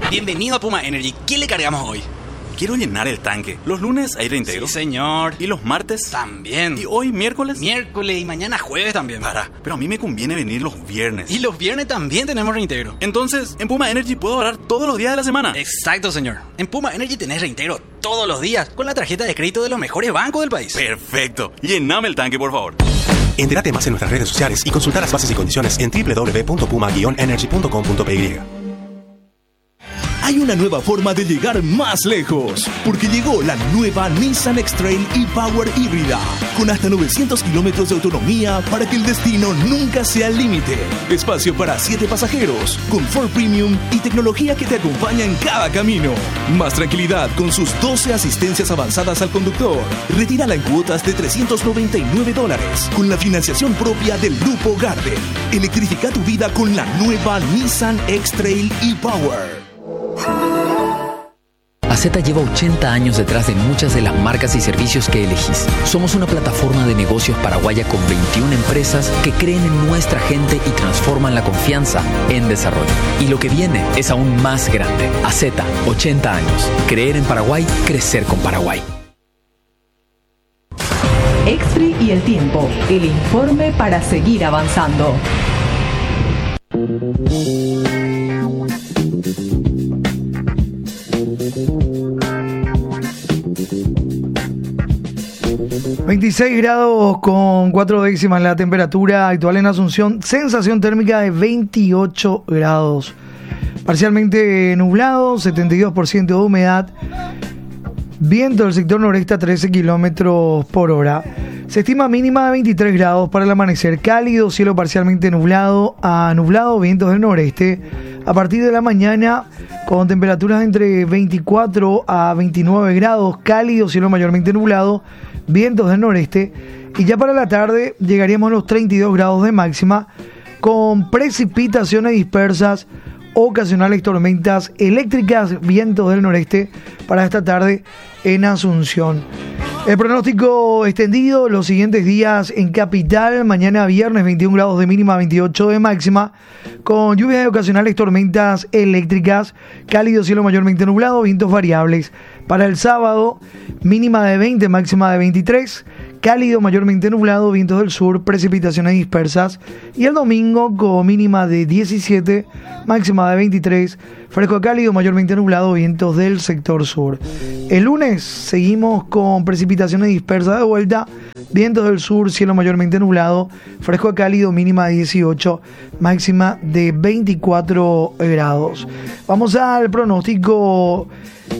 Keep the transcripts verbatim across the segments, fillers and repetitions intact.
Bienvenido a Puma Energy. ¿Qué le cargamos hoy? Quiero llenar el tanque. Los lunes hay reintegro. Sí, señor. ¿Y los martes? También. ¿Y hoy miércoles? Miércoles y mañana jueves también. Para, pero a mí me conviene venir los viernes. Y los viernes también tenemos reintegro. Entonces, en Puma Energy puedo ahorrar todos los días de la semana. Exacto, señor. En Puma Energy tenés reintegro todos los días con la tarjeta de crédito de los mejores bancos del país. Perfecto. Llename el tanque, por favor. Entérate más en nuestras redes sociales y consulta las bases y condiciones en doble u doble u doble u punto puma guion energy punto com punto p y. Hay una nueva forma de llegar más lejos, porque llegó la nueva Nissan X-Trail e-Power híbrida, con hasta novecientos kilómetros de autonomía para que el destino nunca sea el límite. Espacio para siete pasajeros, confort premium y tecnología que te acompaña en cada camino. Más tranquilidad con sus doce asistencias avanzadas al conductor. Retírala en cuotas de trescientos noventa y nueve dólares, con la financiación propia del Grupo Garden. Electrifica tu vida con la nueva Nissan X-Trail e-Power. Azeta lleva ochenta años detrás de muchas de las marcas y servicios que elegís. Somos una plataforma de negocios paraguaya con veintiuna empresas que creen en nuestra gente y transforman la confianza en desarrollo. Y lo que viene es aún más grande. Azeta, ochenta años. Creer en Paraguay, crecer con Paraguay. Expri y el tiempo. El informe para seguir avanzando. veintiséis grados con cuatro décimas la temperatura actual en Asunción, sensación térmica de veintiocho grados, parcialmente nublado, setenta y dos por ciento de humedad, viento del sector noreste a trece kilómetros por hora, se estima mínima de veintitrés grados para el amanecer, cálido, cielo parcialmente nublado a nublado, vientos del noreste, a partir de la mañana con temperaturas entre veinticuatro a veintinueve grados, cálido, cielo mayormente nublado, vientos del noreste, y ya para la tarde llegaríamos a los treinta y dos grados de máxima con precipitaciones dispersas, ocasionales tormentas eléctricas, vientos del noreste para esta tarde en Asunción. El pronóstico extendido los siguientes días en Capital: mañana viernes veintiún grados de mínima, veintiocho de máxima, con lluvias y ocasionales tormentas eléctricas, cálido, cielo mayormente nublado, vientos variables. Para el sábado, mínima de veinte, máxima de veintitrés, cálido, mayormente nublado, vientos del sur, precipitaciones dispersas. Y el domingo con mínima de diecisiete, máxima de veintitrés, fresco cálido, mayormente nublado, vientos del sector sur. El lunes seguimos con precipitaciones dispersas de vuelta, vientos del sur, cielo mayormente nublado, fresco cálido, mínima de dieciocho, máxima de veinticuatro grados. Vamos al pronóstico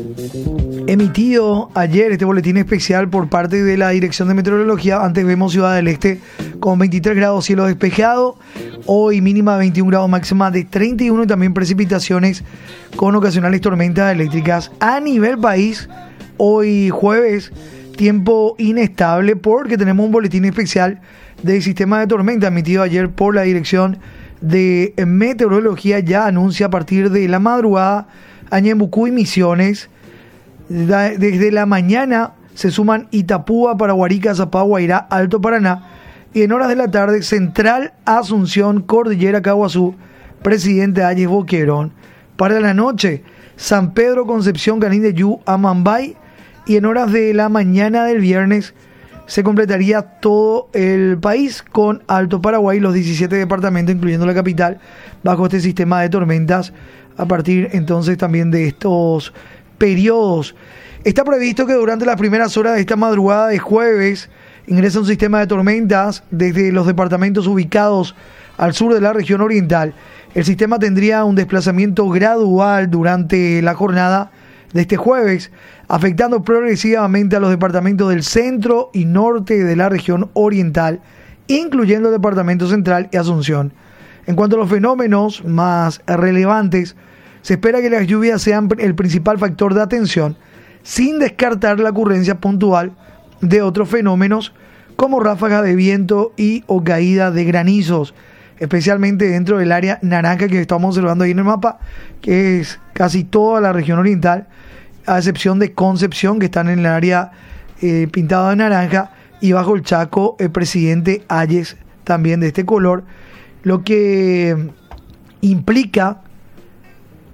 emitido ayer, este boletín especial por parte de la Dirección de Meteorología. Antes vemos Ciudad del Este con veintitrés grados, cielo despejado. Hoy mínima de veintiún grados, máxima de treinta y uno, y también precipitaciones con ocasionales tormentas eléctricas. A nivel país, hoy jueves, tiempo inestable porque tenemos un boletín especial del sistema de tormenta emitido ayer por la Dirección de Meteorología. Ya anuncia a partir de la madrugada Añembucú y Misiones. Desde la mañana se suman Itapúa, Paraguarica, Zapá, Guairá, Alto Paraná, y en horas de la tarde Central, Asunción, Cordillera, Caguazú, Presidente Ayes, Boquerón. Para la noche, San Pedro, Concepción, Canindeyú, Amambay, y en horas de la mañana del viernes se completaría todo el país con Alto Paraguay, los diecisiete departamentos, incluyendo la capital, bajo este sistema de tormentas a partir entonces también de estos periodos. Está previsto que durante las primeras horas de esta madrugada de jueves ingresa un sistema de tormentas desde los departamentos ubicados al sur de la región oriental. El sistema tendría un desplazamiento gradual durante la jornada de este jueves, afectando progresivamente a los departamentos del centro y norte de la región oriental, incluyendo el departamento central y Asunción. En cuanto a los fenómenos más relevantes, se espera que las lluvias sean el principal factor de atención, sin descartar la ocurrencia puntual de otros fenómenos como ráfagas de viento y o caída de granizos, especialmente dentro del área naranja que estamos observando ahí en el mapa, que es casi toda la región oriental, a excepción de Concepción, que están en el área eh, pintada de naranja, y bajo el Chaco, el Presidente Ayes, también de este color, lo que implica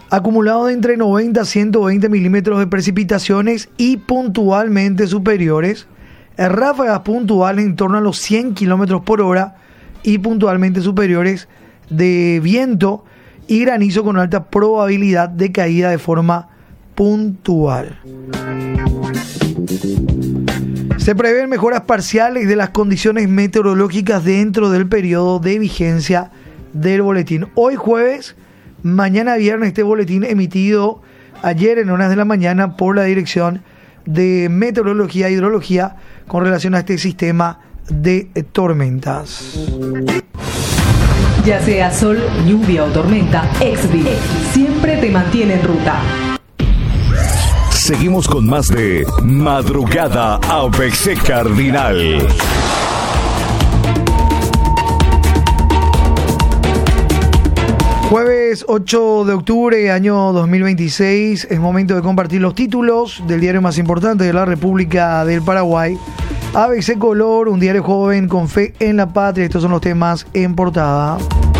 acumulado de entre noventa a ciento veinte milímetros de precipitaciones y puntualmente superiores, ráfagas puntuales en torno a los cien kilómetros por hora y puntualmente superiores de viento y granizo con alta probabilidad de caída de forma puntual. Se prevén mejoras parciales de las condiciones meteorológicas dentro del periodo de vigencia del boletín. Hoy jueves, mañana viernes, este boletín emitido ayer en horas de la mañana por la Dirección de Meteorología e Hidrología con relación a este sistema de tormentas. Ya sea sol, lluvia o tormenta, Exvi siempre te mantiene en ruta. Seguimos con más de Madrugada A B C Cardinal. Jueves ocho de octubre, año dos mil veintiséis, es momento de compartir los títulos del diario más importante de la República del Paraguay. A B C Color, un diario joven con fe en la patria. Estos son los temas en portada.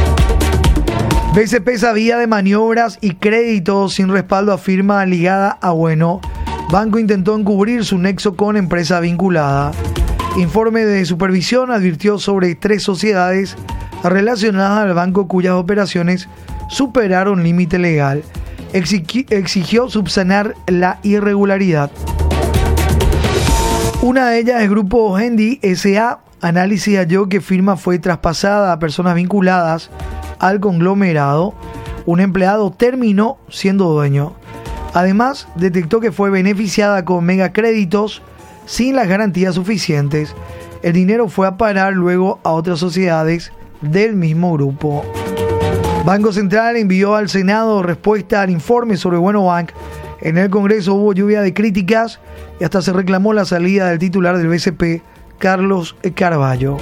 B C P sabía de maniobras y créditos sin respaldo a firma ligada a Bueno. Banco intentó encubrir su nexo con empresa vinculada. Informe de supervisión advirtió sobre tres sociedades relacionadas al banco cuyas operaciones superaron límite legal. Exigi- exigió subsanar la irregularidad. Una de ellas es Grupo Hendy S A Análisis halló que firma fue traspasada a personas vinculadas al conglomerado. Un empleado terminó siendo dueño. Además, detectó que fue beneficiada con megacréditos sin las garantías suficientes. El dinero fue a parar luego a otras sociedades del mismo grupo. Banco Central envió al Senado respuesta al informe sobre Bueno Bank. En el Congreso hubo lluvia de críticas y hasta se reclamó la salida del titular del B C P, Carlos Carvalho.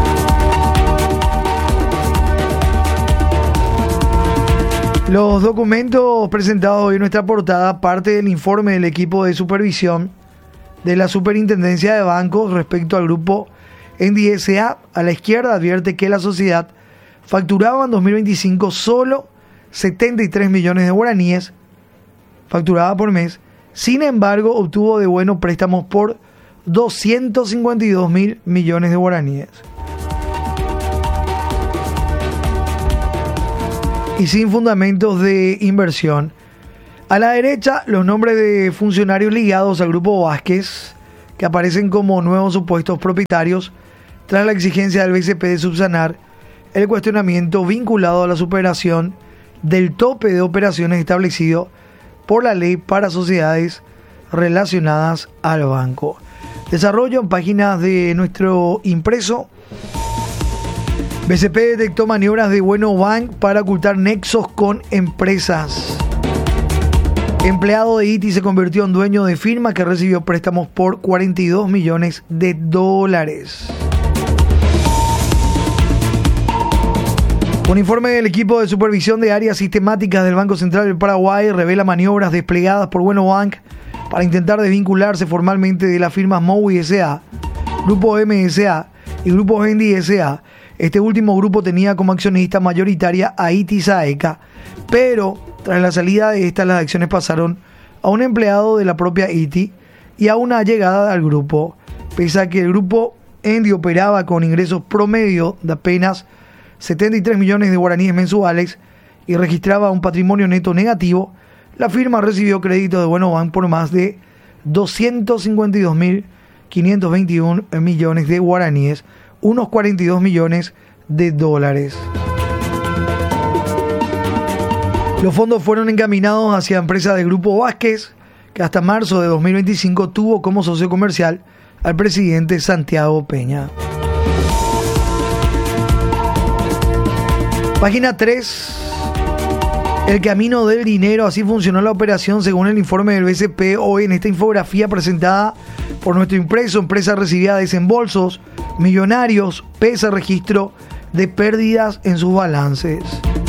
Los documentos presentados hoy en nuestra portada, parte del informe del equipo de supervisión de la Superintendencia de Bancos respecto al grupo Hendy S A. A la izquierda advierte que la sociedad facturaba en dos mil veinticinco solo setenta y tres millones de guaraníes, facturaba por mes. Sin embargo, obtuvo de Bueno préstamos por doscientos cincuenta y dos mil millones de guaraníes. Y sin fundamentos de inversión. A la derecha, los nombres de funcionarios ligados al Grupo Vázquez, que aparecen como nuevos supuestos propietarios, tras la exigencia del B C P de subsanar el cuestionamiento vinculado a la superación del tope de operaciones establecido por la ley para sociedades relacionadas al banco. Desarrollo en páginas de nuestro impreso. B C P detectó maniobras de Bueno Bank para ocultar nexos con empresas. Empleado de I T I se convirtió en dueño de firma que recibió préstamos por cuarenta y dos millones de dólares. Un informe del equipo de supervisión de áreas sistemáticas del Banco Central del Paraguay revela maniobras desplegadas por Bueno Bank para intentar desvincularse formalmente de las firmas Mowi S A, Grupo M S A y Grupo Hendy S A. Este último grupo tenía como accionista mayoritaria a I T I Saeca, pero tras la salida de estas, las acciones pasaron a un empleado de la propia I T I y a una llegada al grupo, pese a que el grupo Hendy operaba con ingresos promedio de apenas setenta y tres millones de guaraníes mensuales y registraba un patrimonio neto negativo. La firma recibió crédito de Bueno Bank por más de doscientos cincuenta y dos mil quinientos veintiuno millones de guaraníes, unos cuarenta y dos millones de dólares. Los fondos fueron encaminados hacia empresas del Grupo Vázquez, que hasta marzo de dos mil veinticinco tuvo como socio comercial al presidente Santiago Peña. Página tres. El camino del dinero, así funcionó la operación según el informe del B C P. Hoy en esta infografía presentada por nuestro impreso, empresa recibía desembolsos millonarios pese a registro de pérdidas en sus balances.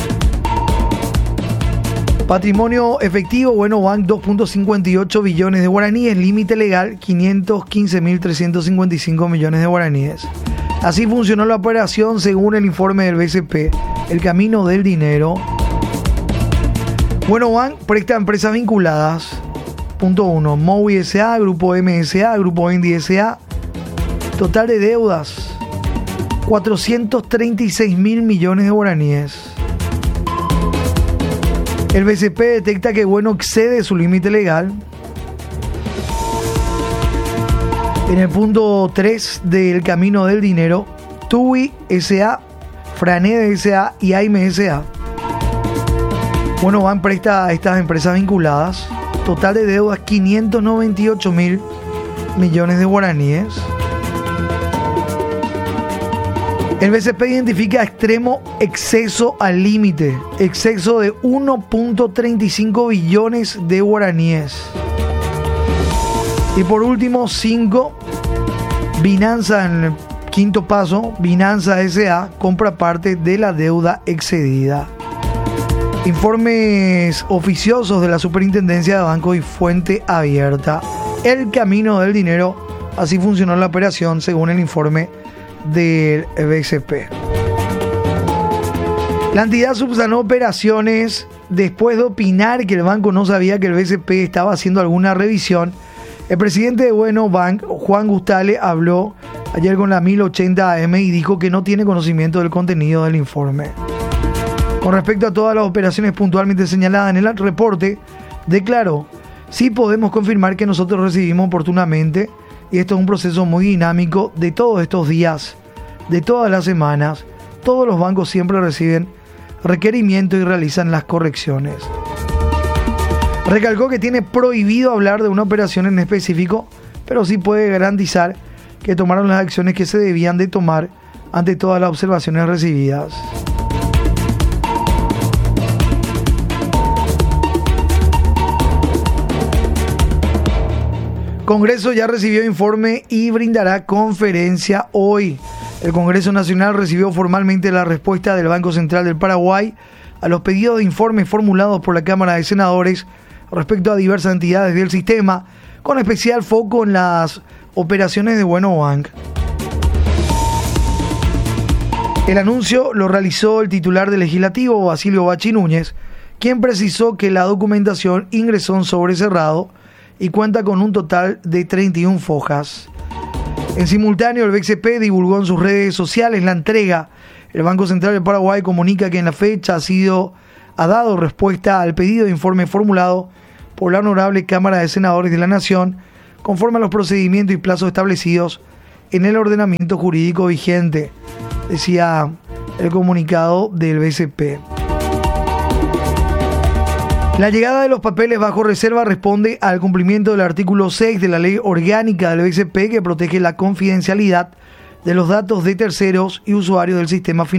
Patrimonio efectivo, Bueno Bank dos punto cincuenta y ocho billones de guaraníes, límite legal quinientos quince mil trescientos cincuenta y cinco millones de guaraníes. Así funcionó la operación según el informe del B C P, el camino del dinero. Bueno, Bank presta a empresas vinculadas. Punto uno, Mowi S A, Grupo M S A, Grupo Indy S A. Total de deudas, cuatrocientos treinta y seis mil millones de guaraníes. El B C P detecta que Bueno excede su límite legal. En el punto tres del camino del dinero, TUI S A, Franede S A y A I M S A. Bueno, Bank presta a estas empresas vinculadas. Total de deudas, quinientos noventa y ocho mil millones de guaraníes. El B C P identifica extremo exceso al límite, exceso de uno punto treinta y cinco billones de guaraníes. Y por último, cinco, Binanza, en el quinto paso, Binanza S A compra parte de la deuda excedida. Informes oficiosos de la Superintendencia de Banco y fuente abierta. El camino del dinero, así funcionó la operación según el informe del B C P. La entidad subsanó operaciones después de opinar que el banco no sabía que el B C P estaba haciendo alguna revisión. El presidente de Bueno Bank, Juan Gustale, habló ayer con la mil ochenta A M y dijo que no tiene conocimiento del contenido del informe. Con respecto a todas las operaciones puntualmente señaladas en el reporte, declaró: sí podemos confirmar que nosotros recibimos oportunamente, y esto es un proceso muy dinámico de todos estos días, de todas las semanas. Todos los bancos siempre reciben requerimientos y realizan las correcciones. Recalcó que tiene prohibido hablar de una operación en específico, pero sí puede garantizar que tomaron las acciones que se debían de tomar ante todas las observaciones recibidas. Congreso ya recibió informe y brindará conferencia hoy. El Congreso Nacional recibió formalmente la respuesta del Banco Central del Paraguay a los pedidos de informes formulados por la Cámara de Senadores respecto a diversas entidades del sistema, con especial foco en las operaciones de Bueno Bank. El anuncio lo realizó el titular del Legislativo, Basilio Bachi Núñez, quien precisó que la documentación ingresó en sobre cerrado y cuenta con un total de treinta y una fojas. En simultáneo, el B C P divulgó en sus redes sociales la entrega. El Banco Central del Paraguay comunica que en la fecha ha sido ha dado respuesta al pedido de informe formulado por la Honorable Cámara de Senadores de la Nación, conforme a los procedimientos y plazos establecidos en el ordenamiento jurídico vigente, decía el comunicado del B C P. La llegada de los papeles bajo reserva responde al cumplimiento del artículo seis de la Ley Orgánica del B C P, que protege la confidencialidad de los datos de terceros y usuarios del sistema financiero.